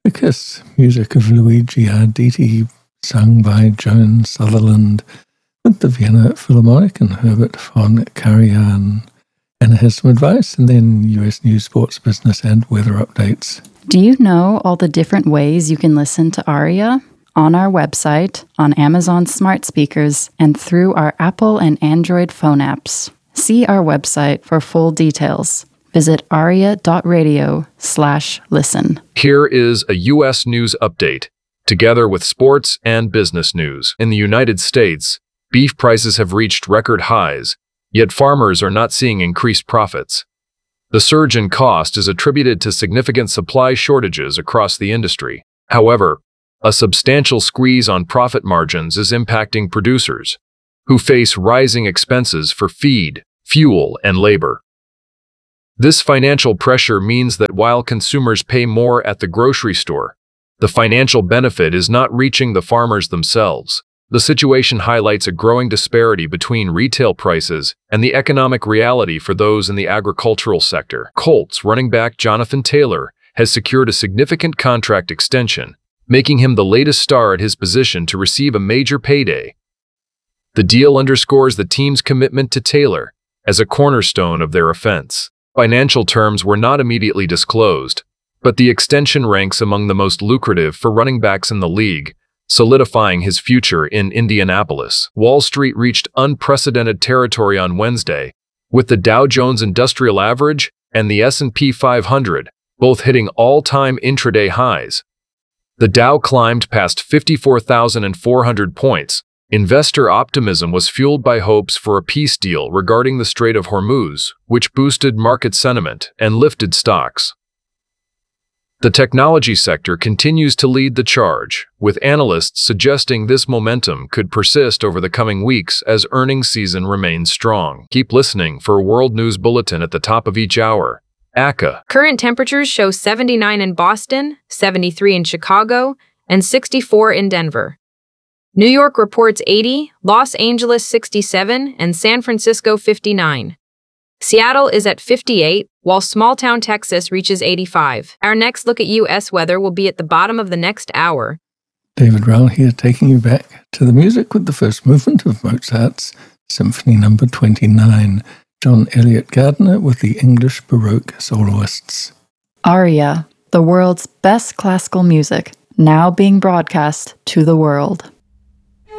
The Kiss, music of Luigi Arditi, sung by Joan Sutherland, with the Vienna Philharmonic and Herbert von Karajan. Anna has some advice, and then US news, sports, business, and weather updates. Do you know all the different ways you can listen to ARIA? On our website, on Amazon smart speakers, and through our Apple and Android phone apps. See our website for full details. Visit aria.radio/listen. Here is a U.S. news update, together with sports and business news. In the United States, beef prices have reached record highs, yet farmers are not seeing increased profits. The surge in cost is attributed to significant supply shortages across the industry. However, a substantial squeeze on profit margins is impacting producers, who face rising expenses for feed, fuel, and labor. This financial pressure means that while consumers pay more at the grocery store, the financial benefit is not reaching the farmers themselves. The situation highlights a growing disparity between retail prices and the economic reality for those in the agricultural sector. Colts running back Jonathan Taylor has secured a significant contract extension, making him the latest star at his position to receive a major payday. The deal underscores the team's commitment to Taylor as a cornerstone of their offense. Financial terms were not immediately disclosed, but the extension ranks among the most lucrative for running backs in the league, solidifying his future in Indianapolis. Wall Street reached unprecedented territory on Wednesday, with the Dow Jones Industrial Average and the S&P 500 both hitting all-time intraday highs. The Dow climbed past 54,400 points. Investor optimism was fueled by hopes for a peace deal regarding the Strait of Hormuz, which boosted market sentiment and lifted stocks. The technology sector continues to lead the charge, with analysts suggesting this momentum could persist over the coming weeks as earnings season remains strong. Keep listening for a World News Bulletin at the top of each hour. ACCA. Current temperatures show 79 in Boston, 73 in Chicago, and 64 in Denver. New York reports 80, Los Angeles 67, and San Francisco 59. Seattle is at 58, while small-town Texas reaches 85. Our next look at U.S. weather will be at the bottom of the next hour. David Rowell here, taking you back to the music with the first movement of Mozart's Symphony No. 29, John Elliott Gardner with the English Baroque soloists. ARIA, the world's best classical music, now being broadcast to the world.